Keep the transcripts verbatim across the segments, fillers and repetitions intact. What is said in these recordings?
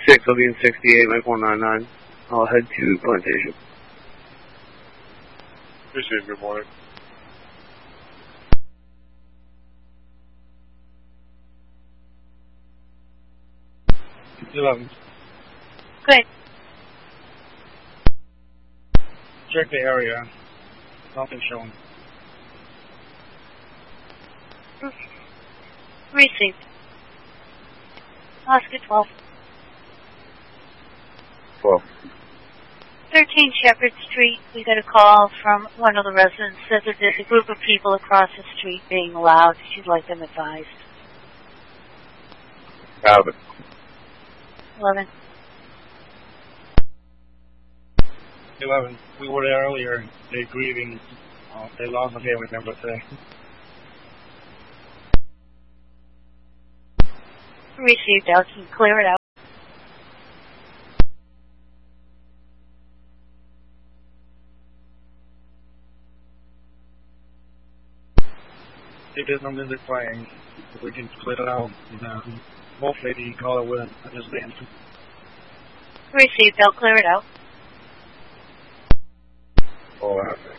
six will be in sixty-eight, Mike one nine nine. I'll head to Plantation. Appreciate it, good morning. eleven. Good. Check the area. Nothing showing. Received. Oscar twelve. twelve. thirteen Shepherd Street. We got a call from one of the residents. Says that there's a group of people across the street being loud. She'd like them advised. Have it. eleven. eleven. We were there earlier. They're grieving. Uh, they lost a family member today. Received out. Can you clear it out? If there's no music playing, we can split it out. And, uh, hopefully the caller will understand. Received. I'll clear it out. Oh, I have it.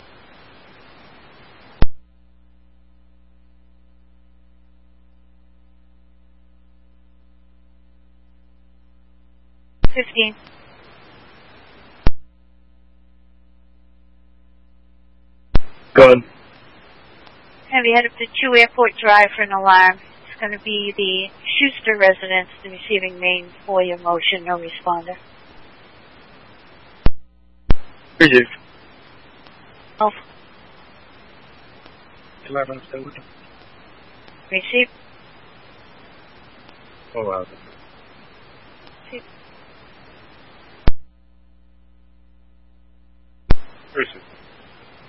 fifteen. Go ahead. Have you headed up to Chew Airport Drive for an alarm? It's going to be the Schuster residence, the receiving main FOIA motion, no responder. Received. twelve. eleven still with them. Received. Oh, I have it. Received. Appreciate it.